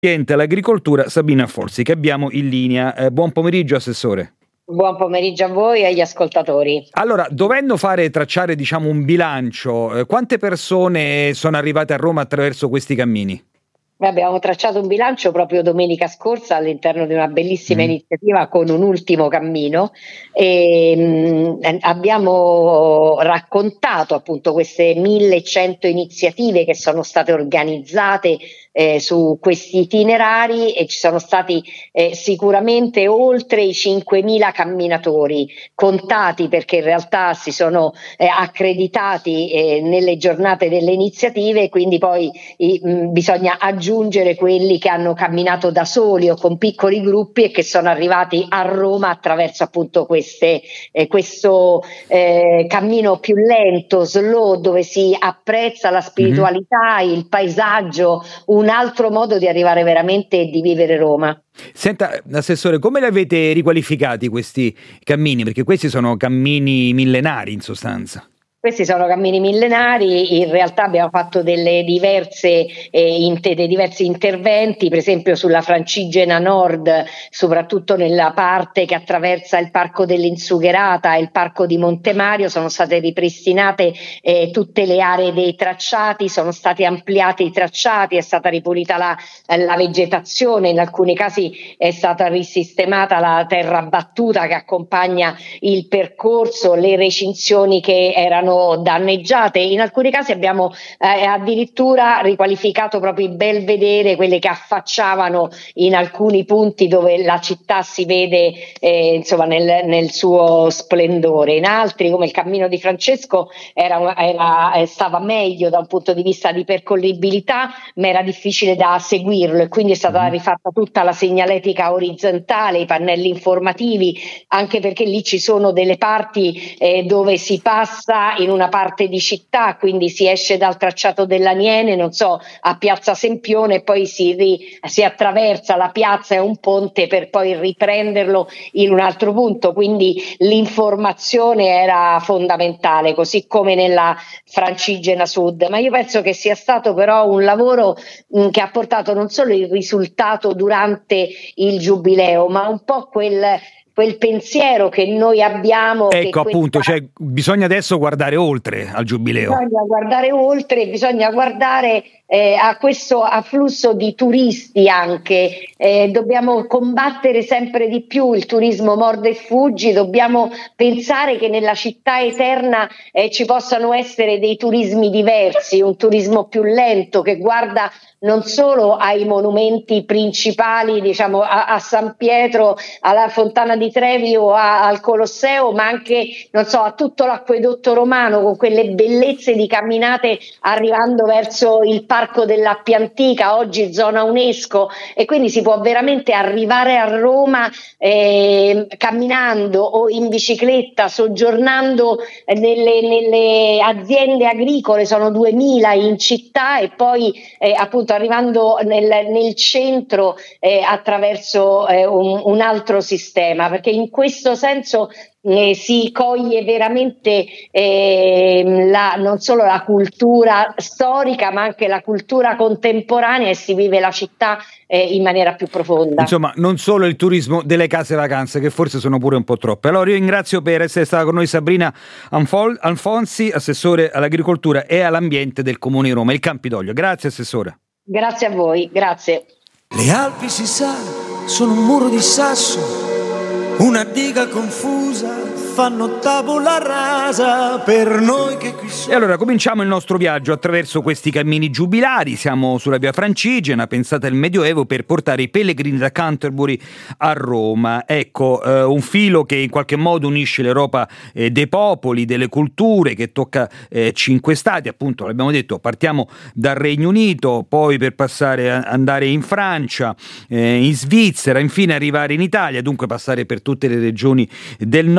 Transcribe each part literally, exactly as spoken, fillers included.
Ambiente all'agricoltura, Sabrina Folsi, che abbiamo in linea. Eh, buon pomeriggio, Assessore. Buon pomeriggio a voi e agli ascoltatori. Allora, dovendo fare tracciare diciamo un bilancio, eh, quante persone sono arrivate a Roma attraverso questi cammini? Beh, abbiamo tracciato un bilancio proprio domenica scorsa all'interno di una bellissima Mm. iniziativa con un ultimo cammino e mh, abbiamo raccontato appunto queste millecento iniziative che sono state organizzate eh, su questi itinerari e ci sono stati eh, sicuramente oltre i cinquemila camminatori contati, perché in realtà si sono eh, accreditati eh, nelle giornate delle iniziative, quindi poi i, mh, bisogna aggiungere quelli che hanno camminato da soli o con piccoli gruppi e che sono arrivati a Roma attraverso appunto queste, eh, questo eh, cammino più lento, slow, dove si apprezza la spiritualità, mm-hmm. il paesaggio, un altro modo di arrivare veramente e di vivere Roma. Senta, Assessore, come li avete riqualificati questi cammini? Perché questi sono cammini millenari in sostanza. Questi sono cammini millenari, in realtà abbiamo fatto delle diverse, eh, inter- dei diversi interventi, per esempio sulla Francigena Nord, soprattutto nella parte che attraversa il Parco dell'Insugherata e il Parco di Montemario, sono state ripristinate eh, tutte le aree dei tracciati, sono stati ampliati i tracciati, è stata ripulita la, la vegetazione, in alcuni casi è stata risistemata la terra battuta che accompagna il percorso, le recinzioni che erano danneggiate. In alcuni casi abbiamo eh, addirittura riqualificato proprio i belvedere, quelle che affacciavano in alcuni punti dove la città si vede eh, insomma nel, nel suo splendore. In altri, come il Cammino di Francesco, era, era, stava meglio da un punto di vista di percorribilità, ma era difficile da seguirlo e quindi è stata rifatta tutta la segnaletica orizzontale, i pannelli informativi, anche perché lì ci sono delle parti eh, dove si passa in una parte di città, quindi si esce dal tracciato dell'Aniene, non so, a Piazza Sempione e poi si, ri, si attraversa la piazza e un ponte per poi riprenderlo in un altro punto, quindi l'informazione era fondamentale, così come nella Francigena Sud. Ma io penso che sia stato però un lavoro mh, che ha portato non solo il risultato durante il Giubileo, ma un po' quel quel pensiero che noi abbiamo. Ecco, che appunto, questa... cioè, bisogna adesso guardare oltre al Giubileo. Bisogna guardare oltre, bisogna guardare eh, a questo afflusso di turisti anche. Eh, dobbiamo combattere sempre di più il turismo morda e fuggi, dobbiamo pensare che nella città eterna eh, ci possano essere dei turismi diversi, un turismo più lento che guarda non solo ai monumenti principali, diciamo a, a San Pietro, alla Fontana di Trevi o a, al Colosseo, ma anche, non so, a tutto l'acquedotto romano con quelle bellezze di camminate arrivando verso il Parco dell'Appia Antica, oggi zona UNESCO, e quindi si può veramente arrivare a Roma eh, camminando o in bicicletta, soggiornando nelle, nelle aziende agricole, sono duemila in città, e poi eh, appunto arrivando nel, nel centro eh, attraverso eh, un, un altro sistema, perché in questo senso eh, si coglie veramente eh, la, non solo la cultura storica ma anche la cultura contemporanea, e si vive la città eh, in maniera più profonda. Insomma, non solo il turismo delle case vacanze, che forse sono pure un po' troppe. Allora io ringrazio per essere stata con noi Sabrina Anfol- Alfonsi, assessore all'agricoltura e all'ambiente del Comune di Roma, il Campidoglio. Grazie, assessore. Grazie a voi, grazie. Le Alpi, si sa, sono un muro di sasso, una diga confusa, fanno tabula rasa per noi che qui siamo. E allora cominciamo il nostro viaggio attraverso questi cammini giubilari. Siamo sulla via Francigena, pensata al Medioevo, per portare i pellegrini da Canterbury a Roma. Ecco, eh, un filo che in qualche modo unisce l'Europa eh, dei popoli, delle culture, che tocca eh, cinque stati, appunto l'abbiamo detto, partiamo dal Regno Unito, poi per passare a andare in Francia, eh, in Svizzera, infine arrivare in Italia, dunque passare per tutte le regioni del nord,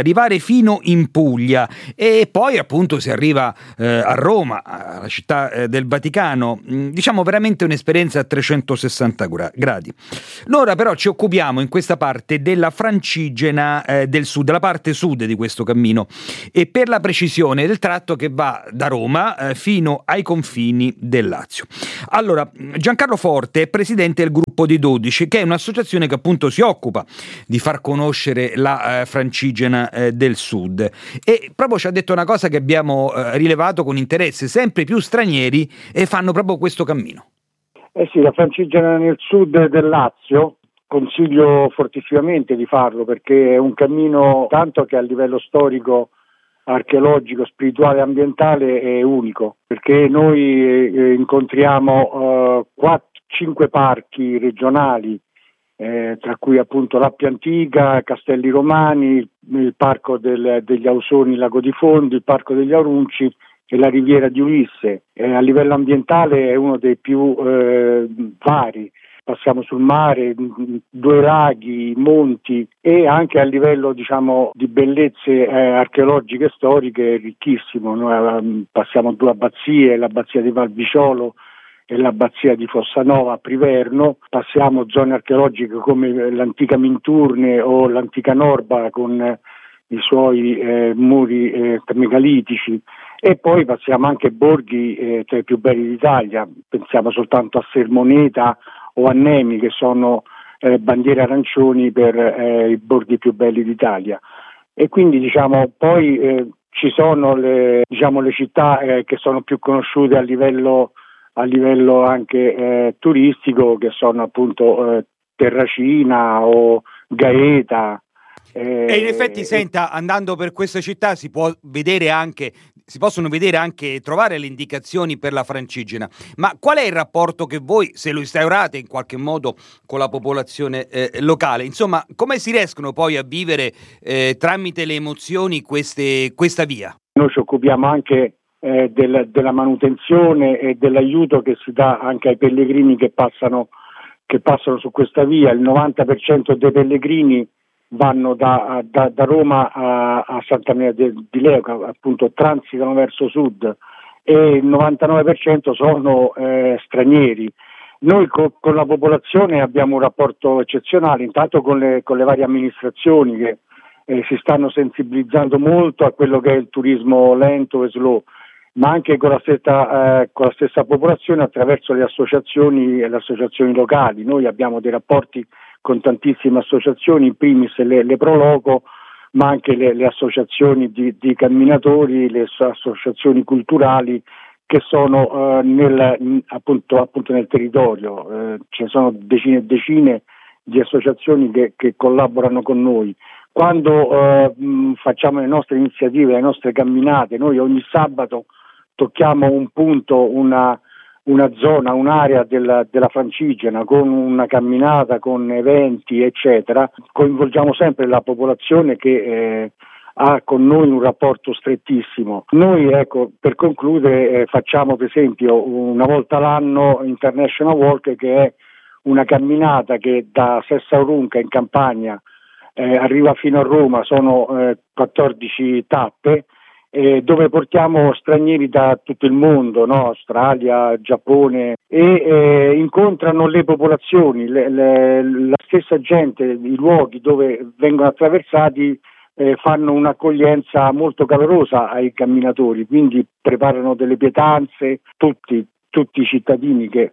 arrivare fino in Puglia e poi appunto si arriva eh, a Roma, alla città eh, del Vaticano, mh, diciamo veramente un'esperienza a trecentosessanta gradi. Noi ora però ci occupiamo in questa parte della Francigena eh, del Sud, della parte sud di questo cammino, e per la precisione del tratto che va da Roma eh, fino ai confini del Lazio. Allora, Giancarlo Forte è presidente del gruppo di dodici, che è un'associazione che appunto si occupa di far conoscere la eh, Francigena eh, del Sud, e proprio ci ha detto una cosa che abbiamo eh, rilevato con interesse: sempre più stranieri e fanno proprio questo cammino. Eh sì, la Francigena nel sud del Lazio consiglio fortissimamente di farlo, perché è un cammino tanto che a livello storico, archeologico, spirituale e ambientale è unico, perché noi eh, incontriamo eh, cinque parchi regionali, eh, tra cui appunto l'Appia Antica, Castelli Romani, il, il parco del, degli Ausoni, Lago di Fondo, il parco degli Aurunci e la riviera di Ulisse. Eh, a livello ambientale è uno dei più eh, vari. Passiamo sul mare, due laghi, monti, e anche a livello diciamo di bellezze eh, archeologiche e storiche è ricchissimo. Noi eh, passiamo due abbazie, l'abbazia di Valviciolo e l'abbazia di Fossanova a Priverno, passiamo zone archeologiche come l'antica Minturne o l'antica Norba con eh, i suoi eh, muri eh, megalitici, e poi passiamo anche borghi eh, tra i più belli d'Italia. Pensiamo soltanto a Sermoneta o a Nemi, che sono eh, bandiere arancioni per eh, i borghi più belli d'Italia. E quindi diciamo poi eh, ci sono le, diciamo, le città eh, che sono più conosciute a livello, a livello anche eh, turistico, che sono appunto eh, Terracina o Gaeta. Eh, e in effetti, senta, andando per questa città si può vedere anche, si possono vedere anche, trovare le indicazioni per la Francigena. Ma qual è il rapporto che voi, se lo instaurate in qualche modo con la popolazione eh, locale? Insomma, come si riescono poi a vivere eh, tramite le emozioni queste, questa via? Noi ci occupiamo anche eh, del, della manutenzione e dell'aiuto che si dà anche ai pellegrini che passano, che passano su questa via. Il novanta per cento dei pellegrini vanno da, da, da Roma a, a Santa Maria di Leuca, appunto transitano verso sud, e il novantanove per cento sono eh, stranieri. Noi co, con la popolazione abbiamo un rapporto eccezionale, intanto con le, con le varie amministrazioni che eh, si stanno sensibilizzando molto a quello che è il turismo lento e slow, ma anche con la stessa, eh, con la stessa popolazione attraverso le associazioni e le associazioni locali. Noi abbiamo dei rapporti con tantissime associazioni, in primis le, le Proloco, ma anche le, le associazioni di, di camminatori, le associazioni culturali che sono eh, nel, appunto, appunto nel territorio. Eh, ce ne sono decine e decine di associazioni che, che collaborano con noi. Quando eh, mh, facciamo le nostre iniziative, le nostre camminate, noi ogni sabato tocchiamo un punto, una una zona, un'area della, della Francigena con una camminata, con eventi eccetera. Coinvolgiamo sempre la popolazione che eh, ha con noi un rapporto strettissimo. Noi, ecco, per concludere, eh, facciamo per esempio una volta l'anno International Walk, che è una camminata che da Sessaurunca in Campania eh, arriva fino a Roma, sono eh, quattordici tappe, Eh, dove portiamo stranieri da tutto il mondo, no? Australia, Giappone, e eh, incontrano le popolazioni, le, le, la stessa gente, i luoghi dove vengono attraversati eh, fanno un'accoglienza molto calorosa ai camminatori, quindi preparano delle pietanze, tutti, tutti i cittadini che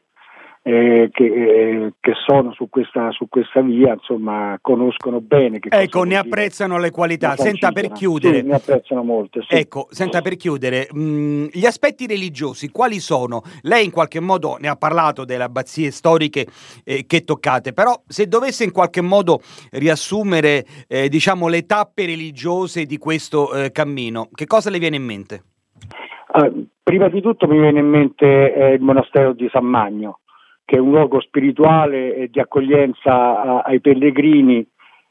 Eh, che, eh, che sono su questa, su questa via, insomma, conoscono bene che ecco, ne apprezzano le qualità. Senta, per chiudere, sì, ne apprezzano molto, sì. Ecco, senta, per chiudere, mh, gli aspetti religiosi quali sono? Lei in qualche modo ne ha parlato delle abbazie storiche eh, che toccate, però se dovesse in qualche modo riassumere eh, diciamo le tappe religiose di questo eh, cammino, che cosa le viene in mente? Ah, prima di tutto mi viene in mente eh, il monastero di San Magno, che è un luogo spirituale e di accoglienza a, ai pellegrini,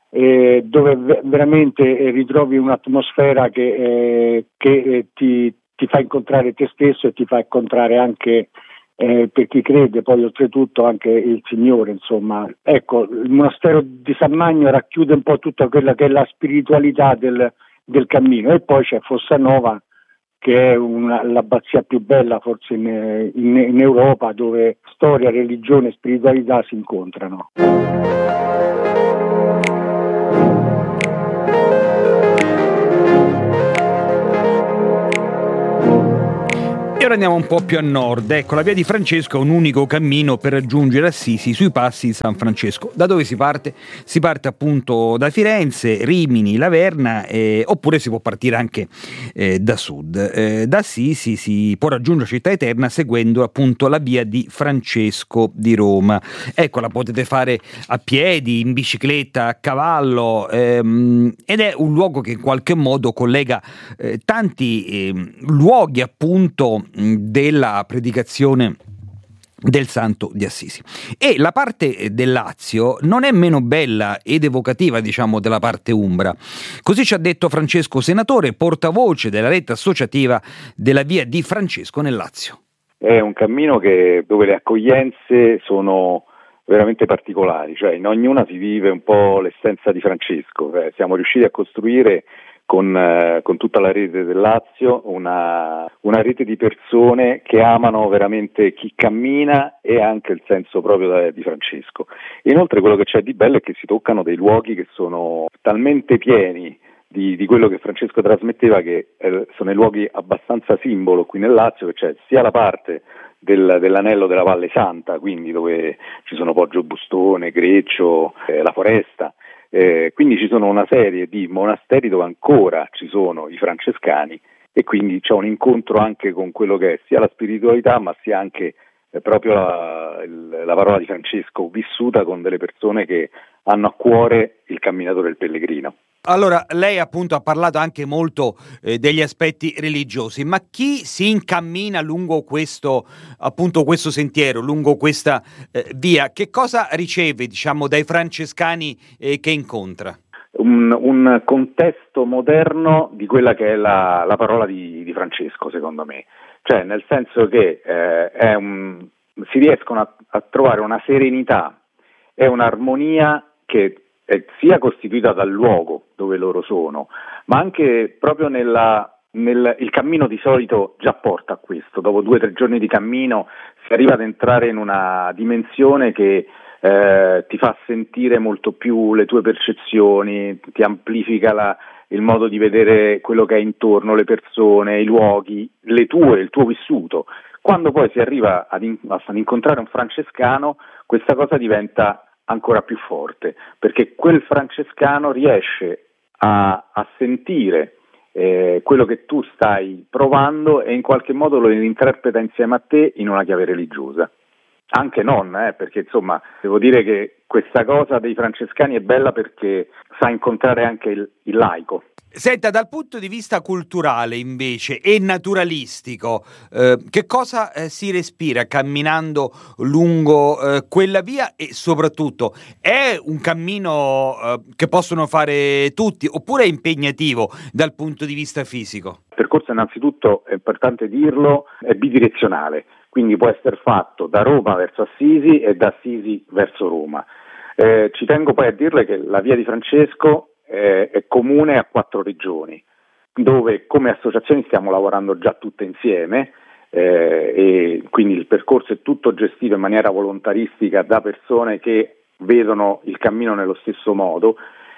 eh, dove v- veramente eh, ritrovi un'atmosfera che, eh, che eh, ti, ti fa incontrare te stesso e ti fa incontrare anche, eh, per chi crede, poi oltretutto anche il Signore, insomma. Ecco, il monastero di San Magno racchiude un po' tutta quella che è la spiritualità del, del cammino. E poi c'è Fossanova, che è una, l'abbazia più bella forse in, in, in Europa, dove storia, religione e spiritualità si incontrano. E ora andiamo un po' più a nord. Ecco, la via di Francesco è un unico cammino per raggiungere Assisi sui passi di San Francesco. Da dove si parte? Si parte appunto da Firenze, Rimini, Laverna, eh, oppure si può partire anche eh, da sud. Eh, da Assisi si può raggiungere Città Eterna seguendo appunto la via di Francesco di Roma. Ecco, la potete fare a piedi, in bicicletta, a cavallo, ehm, ed è un luogo che in qualche modo collega eh, tanti eh, luoghi appunto della predicazione del Santo di Assisi. E la parte del Lazio non è meno bella ed evocativa, diciamo, della parte umbra. Così ci ha detto Francesco Senatore, portavoce della rete associativa della via di Francesco nel Lazio. È un cammino che, dove le accoglienze sono veramente particolari, cioè in ognuna si vive un po' l'essenza di Francesco. Eh, siamo riusciti a costruire Con, eh, con tutta la rete del Lazio, una, una rete di persone che amano veramente chi cammina e anche il senso proprio da, di Francesco. Inoltre quello che c'è di bello è che si toccano dei luoghi che sono talmente pieni di, di quello che Francesco trasmetteva, che eh, sono i luoghi abbastanza simbolo qui nel Lazio, che c'è sia la parte del, dell'anello della Valle Santa, quindi dove ci sono Poggio Bustone, Greccio, eh, la foresta. Eh, quindi ci sono una serie di monasteri dove ancora ci sono i francescani, e quindi c'è un incontro anche con quello che è sia la spiritualità, ma sia anche eh, proprio la, il, la parola di Francesco vissuta con delle persone che hanno a cuore il camminatore e il pellegrino. Allora, lei appunto ha parlato anche molto eh, degli aspetti religiosi, ma chi si incammina lungo questo appunto questo sentiero, lungo questa eh, via, che cosa riceve, diciamo, dai francescani eh, che incontra? Un, un contesto moderno di quella che è la, la parola di, di Francesco, secondo me, cioè nel senso che eh, è un, si riescono a, a trovare una serenità e un'armonia che è sia costituita dal luogo dove loro sono, ma anche proprio nella, nel il cammino di solito già porta a questo. Dopo due o tre giorni di cammino si arriva ad entrare in una dimensione che eh, ti fa sentire molto più le tue percezioni, ti amplifica la, il modo di vedere quello che è intorno, le persone, i luoghi, le tue, il tuo vissuto. Quando poi si arriva ad, in, ad incontrare un francescano, questa cosa diventa ancora più forte, perché quel francescano riesce a, a sentire eh, quello che tu stai provando e in qualche modo lo interpreta insieme a te in una chiave religiosa. Anche non, eh, perché insomma devo dire che questa cosa dei francescani è bella perché sa incontrare anche il, il laico. Senta, dal punto di vista culturale invece e naturalistico, eh, che cosa eh, si respira camminando lungo eh, quella via, e soprattutto è un cammino eh, che possono fare tutti oppure è impegnativo dal punto di vista fisico? Il percorso, innanzitutto è importante dirlo, è bidirezionale, quindi può essere fatto da Roma verso Assisi e da Assisi verso Roma. Eh, ci tengo poi a dirle che la via di Francesco è comune a quattro regioni, dove come associazioni stiamo lavorando già tutte insieme, eh, e quindi il percorso è tutto gestito in maniera volontaristica da persone che vedono il cammino nello stesso modo,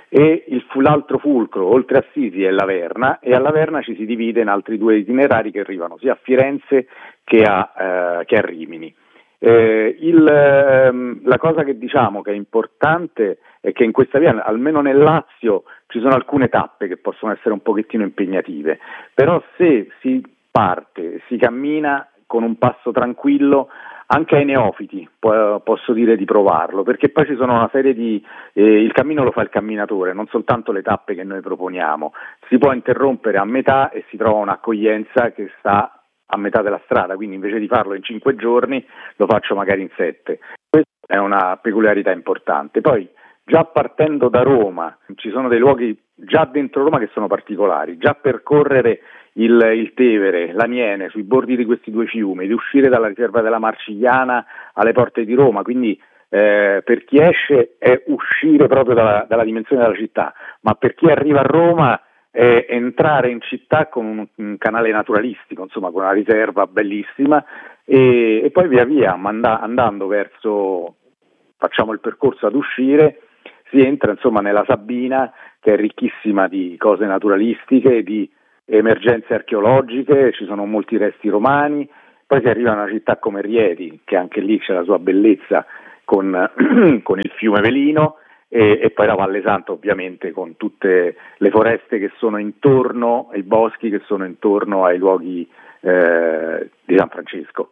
e il, l'altro fulcro oltre a Assisi è Laverna, e a Laverna ci si divide in altri due itinerari che arrivano sia a Firenze che a, eh, che a Rimini. Eh, il, ehm, la cosa che diciamo che è importante è che in questa via, almeno nel Lazio, ci sono alcune tappe che possono essere un pochettino impegnative, però se si parte, si cammina con un passo tranquillo, anche ai neofiti po- posso dire di provarlo, perché poi ci sono una serie di eh, il cammino lo fa il camminatore, non soltanto le tappe che noi proponiamo, si può interrompere a metà e si trova un'accoglienza che sta a metà della strada, quindi invece di farlo in cinque giorni lo faccio magari in sette. Questa è una peculiarità importante. Poi già partendo da Roma ci sono dei luoghi già dentro Roma che sono particolari, già percorrere il, il Tevere, l'Aniene, sui bordi di questi due fiumi, di uscire dalla riserva della Marcigliana alle porte di Roma, quindi eh, per chi esce è uscire proprio dalla, dalla dimensione della città, ma per chi arriva a Roma eh, entrare in città con un, un canale naturalistico, insomma con una riserva bellissima, e, e poi via via manda, andando verso, facciamo il percorso ad uscire, si entra insomma nella Sabina, che è ricchissima di cose naturalistiche, di emergenze archeologiche, ci sono molti resti romani, poi si arriva a una città come Rieti, che anche lì c'è la sua bellezza con, con il fiume Velino, e, e poi la Valle Santa ovviamente con tutte le foreste che sono intorno, i boschi che sono intorno ai luoghi eh, di San Francesco.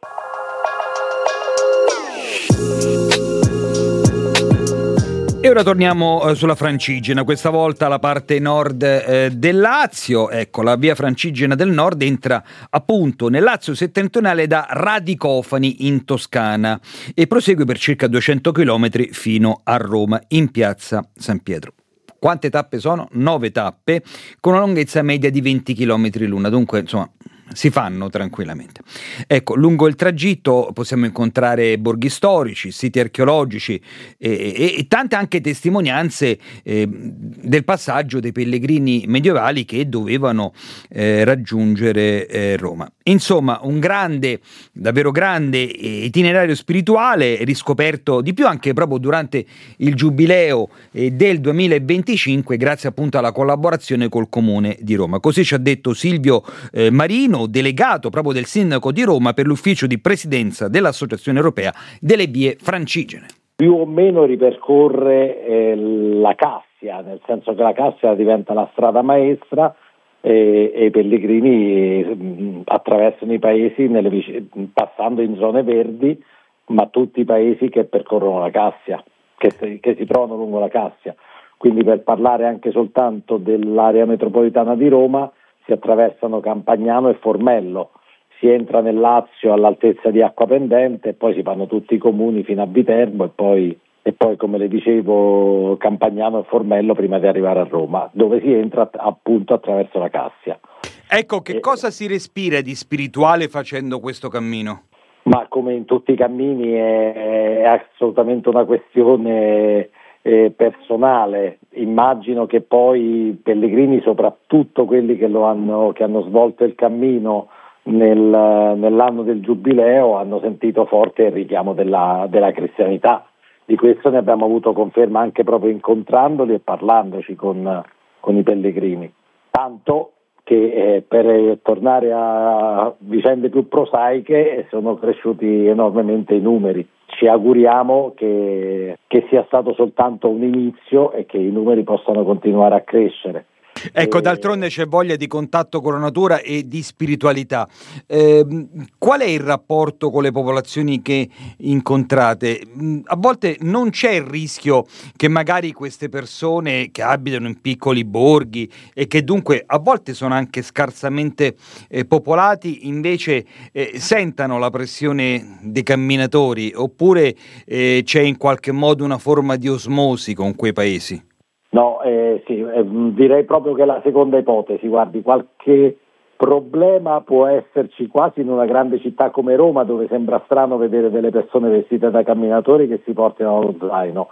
E ora torniamo eh, sulla Francigena, questa volta la parte nord eh, del Lazio. Ecco, la via Francigena del Nord entra appunto nel Lazio settentrionale da Radicofani in Toscana e prosegue per circa duecento chilometri fino a Roma, in piazza San Pietro. Quante tappe sono? Nove tappe, con una lunghezza media di venti chilometri l'una, dunque insomma si fanno tranquillamente. Ecco, lungo il tragitto possiamo incontrare borghi storici, siti archeologici e, e, e tante anche testimonianze eh, del passaggio dei pellegrini medievali che dovevano eh, raggiungere eh, Roma. Insomma, un grande, davvero grande itinerario spirituale riscoperto di più anche proprio durante il giubileo eh, del duemilaventicinque, grazie appunto alla collaborazione col Comune di Roma. Così ci ha detto Silvio eh, Marino, delegato proprio del sindaco di Roma per l'ufficio di presidenza dell'Associazione Europea delle Vie Francigene. Più o meno ripercorre eh, la Cassia, nel senso che la Cassia diventa la strada maestra e, e i pellegrini mh, attraversano i paesi nelle vic- passando in zone verdi, ma tutti i paesi che percorrono la Cassia, che, che si trovano lungo la Cassia. Quindi, per parlare anche soltanto dell'area metropolitana di Roma, si attraversano Campagnano e Formello, si entra nel Lazio all'altezza di Acquapendente e poi si fanno tutti i comuni fino a Viterbo e poi, e poi come le dicevo Campagnano e Formello prima di arrivare a Roma, dove si entra appunto attraverso la Cassia. Ecco, che e, cosa si respira di spirituale facendo questo cammino? Ma come in tutti i cammini è, è assolutamente una questione Eh, personale. Immagino che poi i pellegrini, soprattutto quelli che lo hanno che hanno svolto il cammino nel, nell'anno del giubileo, hanno sentito forte il richiamo della, della cristianità. Di questo ne abbiamo avuto conferma anche proprio incontrandoli e parlandoci con, con i pellegrini, tanto che eh, per tornare a vicende più prosaiche sono cresciuti enormemente i numeri. Ci auguriamo che, che sia stato soltanto un inizio e che i numeri possano continuare a crescere. Ecco, d'altronde c'è voglia di contatto con la natura e di spiritualità. Eh, qual è il rapporto con le popolazioni che incontrate? A volte non c'è il rischio che magari queste persone che abitano in piccoli borghi e che dunque a volte sono anche scarsamente eh, popolati, invece eh, sentano la pressione dei camminatori, oppure eh, c'è in qualche modo una forma di osmosi con quei paesi? No, eh, sì, eh, direi proprio che è la seconda ipotesi. Guardi, qualche problema può esserci quasi in una grande città come Roma, dove sembra strano vedere delle persone vestite da camminatori che si portano lo zaino.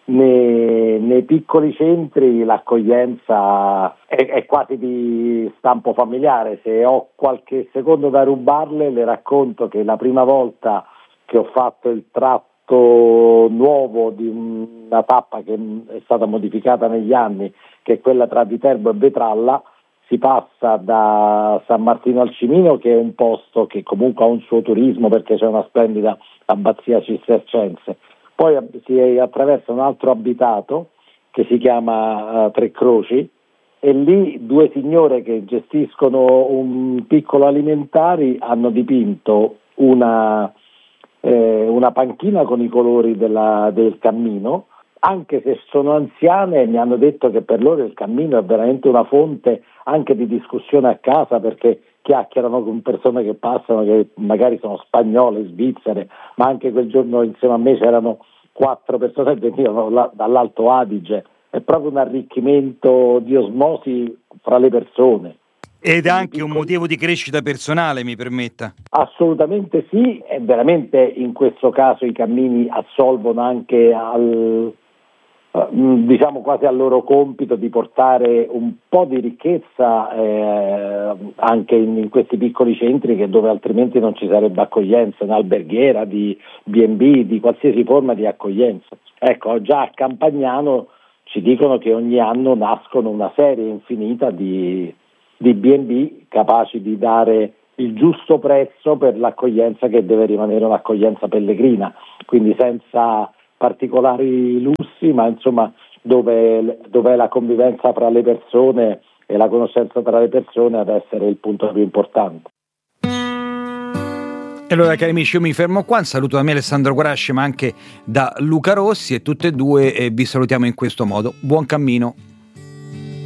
Nei, nei piccoli centri l'accoglienza è, è quasi di stampo familiare. Se ho qualche secondo da rubarle, le racconto che la prima volta che ho fatto il tratto nuovo di una tappa che è stata modificata negli anni, che è quella tra Viterbo e Vetralla, si passa da San Martino al Cimino, che è un posto che comunque ha un suo turismo perché c'è una splendida abbazia cistercense, poi si attraversa un altro abitato che si chiama uh, Tre Croci, e lì due signore che gestiscono un piccolo alimentari hanno dipinto una Eh, una panchina con i colori della, del cammino. Anche se sono anziane, mi hanno detto che per loro il cammino è veramente una fonte anche di discussione a casa, perché chiacchierano con persone che passano, che magari sono spagnole, svizzere, ma anche quel giorno insieme a me c'erano quattro persone che venivano là, dall'Alto Adige. È proprio un arricchimento di osmosi fra le persone. Ed è anche un motivo di crescita personale, mi permetta. Assolutamente sì, e veramente in questo caso i cammini assolvono anche al, diciamo quasi al loro compito di portare un po' di ricchezza eh, anche in, in questi piccoli centri che dove altrimenti non ci sarebbe accoglienza, un'alberghiera, di B and B, di qualsiasi forma di accoglienza. Ecco, già a Campagnano ci dicono che ogni anno nascono una serie infinita di, di B and B capaci di dare il giusto prezzo per l'accoglienza che deve rimanere un'accoglienza pellegrina, quindi senza particolari lussi, ma insomma dove, dove è la convivenza tra le persone e la conoscenza tra le persone ad essere il punto più importante. E allora, cari amici, io mi fermo qua, un saluto da me Alessandro Guarasci ma anche da Luca Rossi, e tutte e due eh, vi salutiamo in questo modo. Buon cammino.